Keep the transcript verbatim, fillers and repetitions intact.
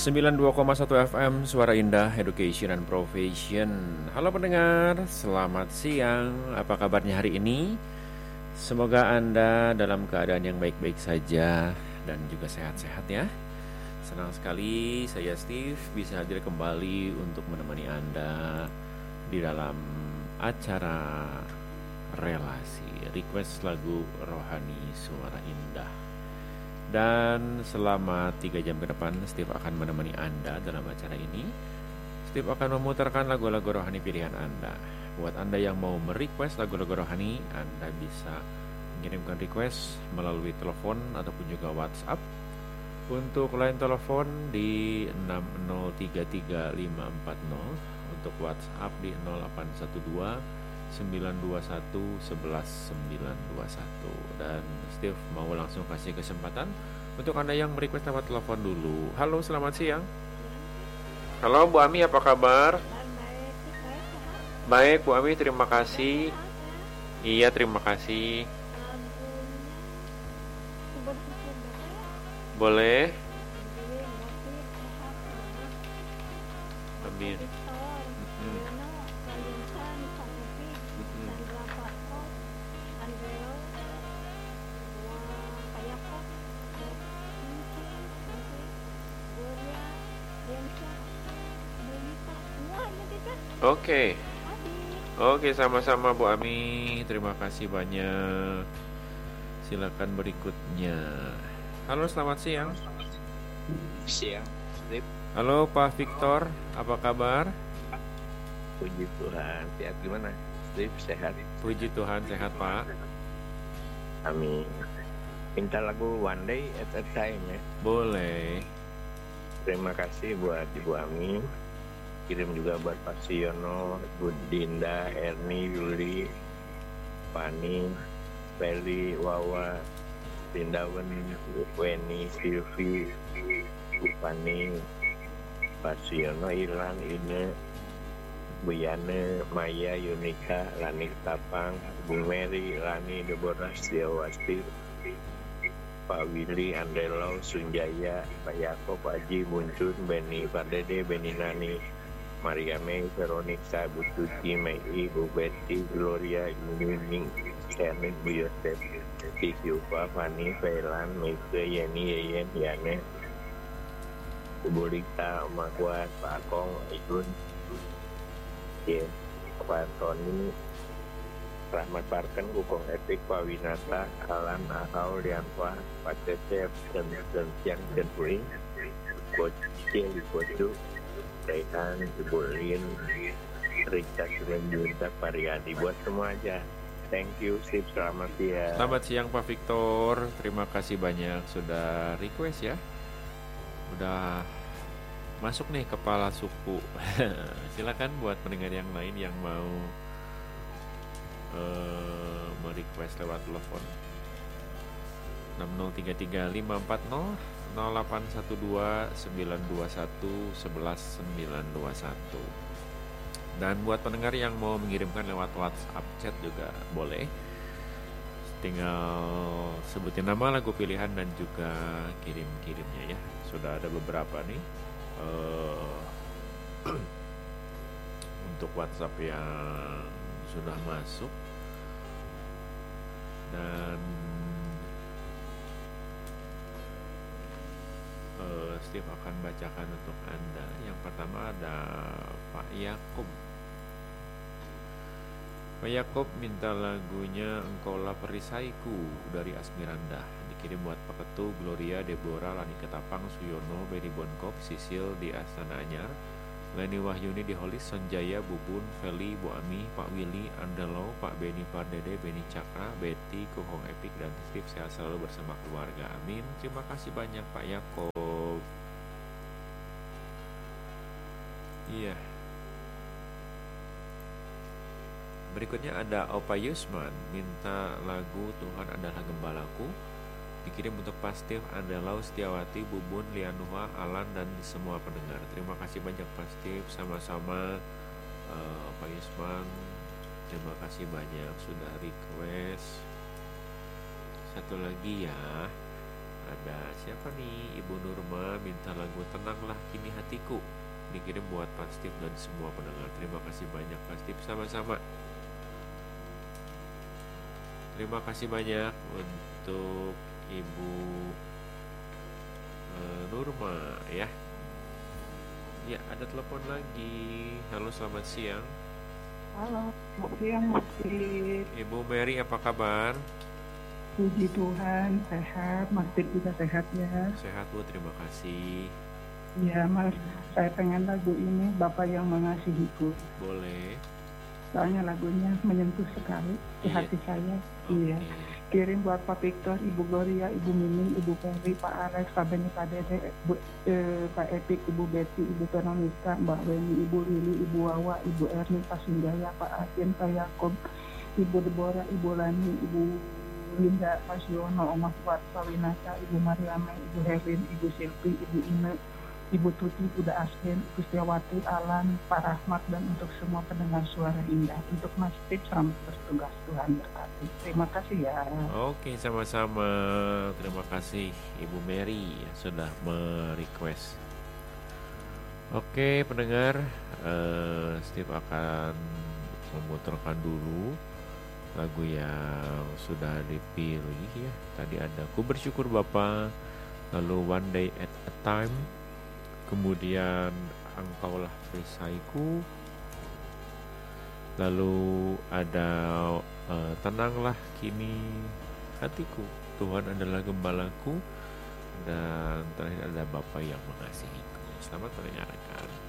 sembilan puluh dua koma satu F M Suara Indah Education and Profession. Halo pendengar, selamat siang. Apa kabarnya hari ini? Semoga Anda dalam keadaan yang baik-baik saja dan juga sehat-sehat ya. Senang sekali saya Steve bisa hadir kembali untuk menemani Anda di dalam acara relasi request lagu rohani Suara Indah. Dan selama tiga jam ke depan Steve akan menemani Anda dalam acara ini. Steve akan memutarkan lagu-lagu rohani pilihan Anda. Buat Anda yang mau merequest lagu-lagu rohani, Anda bisa mengirimkan request melalui telepon ataupun juga WhatsApp. Untuk line telepon di enam nol tiga tiga lima empat nol, untuk WhatsApp di nol delapan satu dua sembilan dua satu sebelas sembilan dua satu. Dan Steve mau langsung kasih kesempatan untuk Anda yang merequest lewat telepon dulu. Halo, selamat siang. Halo Bu Ami, apa kabar? Baik Bu Ami, terima kasih. Iya, terima kasih. Boleh. Amin. Mm-mm. Mm-mm. Oke. Oke, sama-sama Bu Ami. Terima kasih banyak. Silakan berikutnya. Halo, selamat siang. Siang, Steve. Halo Pak Victor, apa kabar? Puji Tuhan, sehat gimana? Steve, sehat? Puji Tuhan, sehat Pak. Amin. Minta lagu One Day at a Time ya. Boleh. Terima kasih buat Ibu Ami. Kirim juga buat Pak Siono, Bu Dinda, Erni, Yuli, Pani, Feli, Wawa, Lindawen, Weni, Silvi, Bu Pani, Pak Siono, Ilan, Ine, Bu Yane, Maya, Yunika, Lani Tapang, Bu Mary, Lani, Deborah, Setiawasti, Pak Willy, Andelo, Sunjaya, Pak Yakob, Pak Haji, Buncun, Beni, Pak Dede, Beni Nani, Maria Mei, Veronica, Bu Tuti, Mei, Bu Betty, Gloria, Yuning, Shermin, Bu Yosef, Tisyufa, Fani, Felan, Mike, Yeni, Yeyen, Yane, Bu Bulita, Oma Kuat, Pak Kong, Ikun, Ye, Pak Tony, Rahmat Parken, Kukong Etik, Pak Winata, Alan, Akau, Lianpa, Pak Cecep, dan dan Siang dan Puing, Coach Cil, Coach Rehan, Ibu Lin, Richard, Renjunta, Pariadi, buat semua aja. Thank you, Steve. Selamat siang. Selamat siang Pak Victor. Terima kasih banyak sudah request ya. Udah masuk nih kepala suku. Silakan buat pendengar yang lain yang mau uh, merequest lewat telepon enam nol tiga tiga lima empat nol nol delapan satu dua sembilan dua satu sebelas sembilan dua satu. Dan buat pendengar yang mau mengirimkan lewat WhatsApp chat juga boleh. Tinggal sebutin nama, lagu pilihan, dan juga kirim-kirimnya ya. Sudah ada beberapa nih uh, untuk WhatsApp yang sudah masuk. Dan uh, Steve akan bacakan untuk Anda. Yang pertama ada Pak Yakob. Pak Yakob minta lagunya Engkaulah Perisaiku dari Asmiranda. Dikirim buat Pak Ketu, Gloria, Deborah, Lani Ketapang, Suyono, Beni Bonkop, Sisil di Astana Anyar, Leni Wahyuni di Holis, Sonjaya, Bubun, Feli, Bu Ami, Pak Willy, Andelo, Pak Beni Pardede, Beni Cakra, Betty, Kuhong Epik, dan Steve sehat selalu bersama keluarga. Amin. Terima kasih banyak Pak Yakob. Iya. Berikutnya ada Opa Yusman minta lagu Tuhan Adalah Gembalaku. Dikirim untuk Pak Steve, Andalau, Setiawati, Bubun, Lianuha, Alan, dan semua pendengar. Terima kasih banyak Pak Steve. Sama-sama uh, Opa Yusman. Terima kasih banyak sudah request. Satu lagi ya, ada siapa nih? Ibu Nurma minta lagu Tenanglah Kini Hatiku, dikirim buat Pak Steve dan semua pendengar. Terima kasih banyak Pak Steve, sama-sama. Terima kasih banyak untuk Ibu uh, Nurma ya. Ya, ada telepon lagi. Halo, selamat siang. Halo, selamat siang Mas. Ibu Mary, apa kabar? Puji Tuhan, sehat. Mas Tip juga sehat ya? Sehat Bu, terima kasih. Ya Mas, saya pengen lagu ini, Bapa Yang Mengasihiku. Boleh. Soalnya lagunya menyentuh sekali di Iya. hati saya. Oke. Iya. Kirim buat Pak Victor, Ibu Gloria, Ibu Mimi, Ibu Peri, Pak Alex, Pak Beni, Pak Dede, Bu, eh, Pak Epik, Ibu Betty, Ibu Veronica, Mbak Weni, Ibu Lili, Ibu Wawa, Ibu Erni, Pak Sunjaya, Pak Asin, Pak Yakob, Ibu Deborah, Ibu Lani, Ibu Linda, Pak Siono, Oma Fuad, Pak Winasa, Ibu Mariame, Ibu Herlin, Ibu Silvi, Ibu Ine, Ibu Tuti, Ibu Asken, Ibu Setiawati, Alan, Pak Rahmat, dan untuk semua pendengar suara indah. Untuk Mas Tip, selamat bertugas, Tuhan berkati. Terima kasih ya. Oke, sama-sama. Terima kasih Ibu Mary yang sudah merequest. Oke, pendengar, uh, Steve akan memutarkan dulu lagu yang sudah dipilih ya. Tadi ada Ku Bersyukur Bapa, lalu One Day at a Time, kemudian Engkaulah Perisaiku, lalu ada uh, Tenanglah Kini Hatiku, Tuhan adalah Gembalaku, dan terakhir ada Bapa Yang Mengasihiku. Selamat mendengarkan.